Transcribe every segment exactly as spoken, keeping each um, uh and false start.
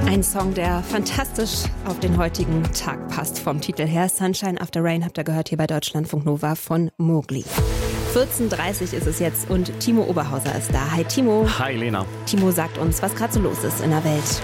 Ein Song, der fantastisch auf den heutigen Tag passt. Vom Titel her Sunshine After Rain habt ihr gehört hier bei Deutschlandfunk Nova von Mowgli. vierzehn Uhr dreißig ist es jetzt und Timo Oberhauser ist da. Hi Timo. Hi Lena. Timo sagt uns, was gerade so los ist in der Welt.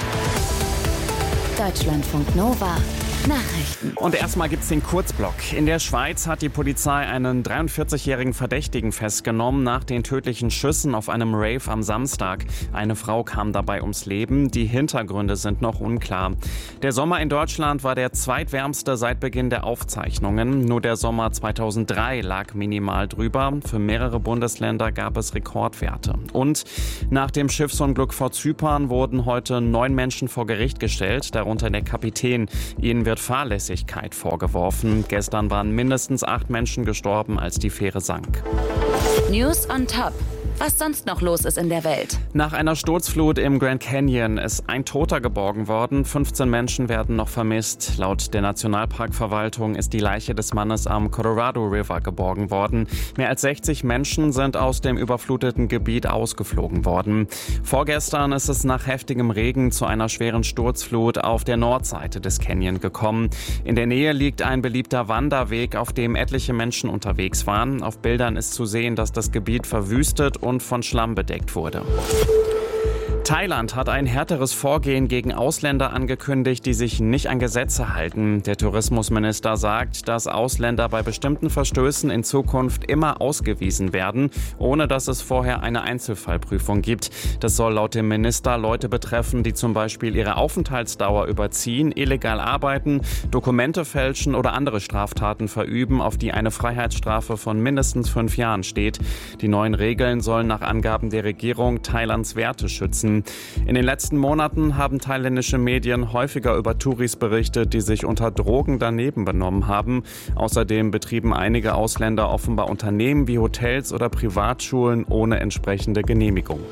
Deutschlandfunk Nova. Nachrichten. Und erstmal gibt's den Kurzblock. In der Schweiz hat die Polizei einen dreiundvierzigjährigen Verdächtigen festgenommen nach den tödlichen Schüssen auf einem Rave am Samstag. Eine Frau kam dabei ums Leben. Die Hintergründe sind noch unklar. Der Sommer in Deutschland war der zweitwärmste seit Beginn der Aufzeichnungen. Nur der Sommer zweitausenddrei lag minimal drüber. Für mehrere Bundesländer gab es Rekordwerte. Und nach dem Schiffsunglück vor Zypern wurden heute neun Menschen vor Gericht gestellt, darunter der Kapitän. Ihnen wird Fahrlässigkeit vorgeworfen. Gestern waren mindestens acht Menschen gestorben, als die Fähre sank. News on Top. Was sonst noch los ist in der Welt. Nach einer Sturzflut im Grand Canyon ist ein Toter geborgen worden. fünfzehn Menschen werden noch vermisst. Laut der Nationalparkverwaltung ist die Leiche des Mannes am Colorado River geborgen worden. Mehr als sechzig Menschen sind aus dem überfluteten Gebiet ausgeflogen worden. Vorgestern ist es nach heftigem Regen zu einer schweren Sturzflut auf der Nordseite des Canyon gekommen. In der Nähe liegt ein beliebter Wanderweg, auf dem etliche Menschen unterwegs waren. Auf Bildern ist zu sehen, dass das Gebiet verwüstet und und von Schlamm bedeckt wurde. Thailand hat ein härteres Vorgehen gegen Ausländer angekündigt, die sich nicht an Gesetze halten. Der Tourismusminister sagt, dass Ausländer bei bestimmten Verstößen in Zukunft immer ausgewiesen werden, ohne dass es vorher eine Einzelfallprüfung gibt. Das soll laut dem Minister Leute betreffen, die zum Beispiel ihre Aufenthaltsdauer überziehen, illegal arbeiten, Dokumente fälschen oder andere Straftaten verüben, auf die eine Freiheitsstrafe von mindestens fünf Jahren steht. Die neuen Regeln sollen nach Angaben der Regierung Thailands Werte schützen. In den letzten Monaten haben thailändische Medien häufiger über Touris berichtet, die sich unter Drogen daneben benommen haben. Außerdem betrieben einige Ausländer offenbar Unternehmen wie Hotels oder Privatschulen ohne entsprechende Genehmigung.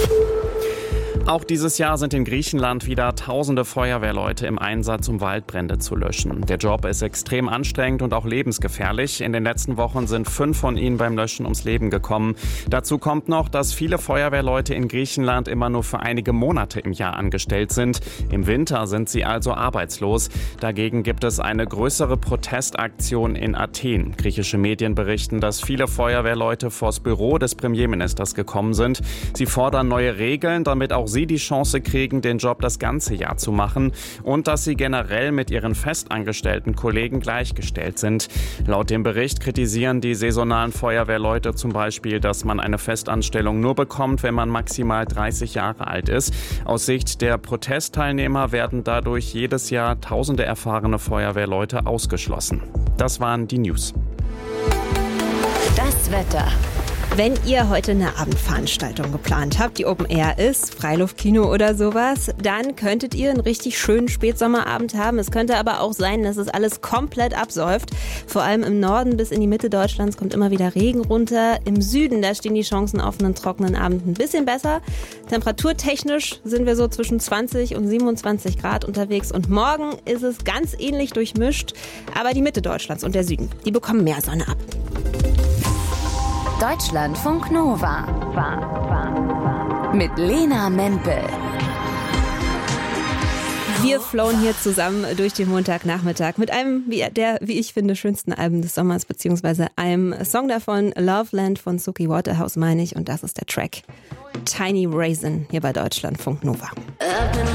Auch dieses Jahr sind in Griechenland wieder tausende Feuerwehrleute im Einsatz, um Waldbrände zu löschen. Der Job ist extrem anstrengend und auch lebensgefährlich. In den letzten Wochen sind fünf von ihnen beim Löschen ums Leben gekommen. Dazu kommt noch, dass viele Feuerwehrleute in Griechenland immer nur für einige Monate im Jahr angestellt sind. Im Winter sind sie also arbeitslos. Dagegen gibt es eine größere Protestaktion in Athen. Griechische Medien berichten, dass viele Feuerwehrleute vors Büro des Premierministers gekommen sind. Sie fordern neue Regeln, damit auch sie die Chance kriegen, den Job das ganze Jahr zu machen und dass sie generell mit ihren festangestellten Kollegen gleichgestellt sind. Laut dem Bericht kritisieren die saisonalen Feuerwehrleute zum Beispiel, dass man eine Festanstellung nur bekommt, wenn man maximal dreißig Jahre alt ist. Aus Sicht der Protestteilnehmer werden dadurch jedes Jahr tausende erfahrene Feuerwehrleute ausgeschlossen. Das waren die News. Das Wetter. Wenn ihr heute eine Abendveranstaltung geplant habt, die Open Air ist, Freiluftkino oder sowas, dann könntet ihr einen richtig schönen Spätsommerabend haben. Es könnte aber auch sein, dass es alles komplett absäuft. Vor allem im Norden bis in die Mitte Deutschlands kommt immer wieder Regen runter. Im Süden, da stehen die Chancen auf einen trockenen Abend ein bisschen besser. Temperaturtechnisch sind wir so zwischen zwanzig und siebenundzwanzig Grad unterwegs. Und morgen ist es ganz ähnlich durchmischt. Aber die Mitte Deutschlands und der Süden, die bekommen mehr Sonne ab. Deutschlandfunk Nova. Mit Lena Mempel. Wir flown hier zusammen durch den Montagnachmittag mit einem der, wie ich finde, schönsten Alben des Sommers, beziehungsweise einem Song davon, Loveland von Suki Waterhouse, meine ich. Und das ist der Track Tiny Raisin hier bei Deutschlandfunk Nova. I've been